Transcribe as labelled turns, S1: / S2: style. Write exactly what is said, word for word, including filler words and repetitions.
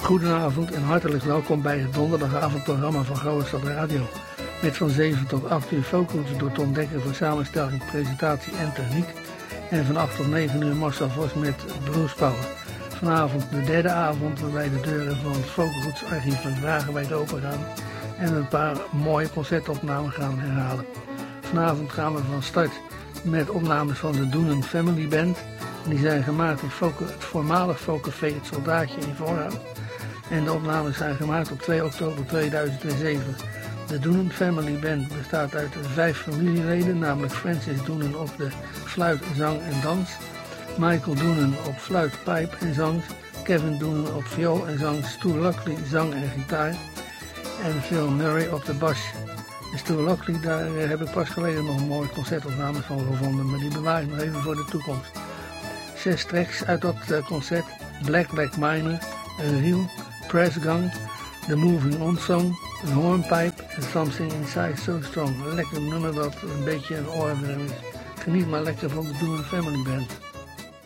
S1: Goedenavond en hartelijk welkom bij het donderdagavondprogramma van Gouden Stad Radio. Met van zeven tot acht uur folkroutes door Ton Dekker voor samenstelling, presentatie en techniek. En van acht tot negen uur Marcel Vos met Blues Power. Vanavond de derde avond waarbij de deuren van het folkroutes archief van Wagenwijd open gaan. En een paar mooie concertopnamen gaan herhalen. Vanavond gaan we van start met opnames van de Doenen Family Band. Die zijn gemaakt in Fokke, het voormalig Folkcafé Het Soldaatje in Voorhout. En de opnames zijn gemaakt op twee oktober tweeduizend zeven. De Doenen Family Band bestaat uit vijf familieleden, namelijk Francis Doenen op de fluit, zang en dans, Michael Doenen op fluit, pijp en zang, Kevin Doenen op viool en zang, Stu Lockley zang en gitaar en Phil Murray op de bas. Stu Lockley, daar heb ik pas geleden nog een mooie concertopname van gevonden, maar die bewaar ik nog even voor de toekomst. Zes tracks uit dat concert: Black Black Miner, een reel, Press Gang, The Moving On Song, een hornpipe en Something Inside So Strong. Een lekker nummer dat een beetje een oorworm is. Geniet maar lekker van de Doenen Family Band.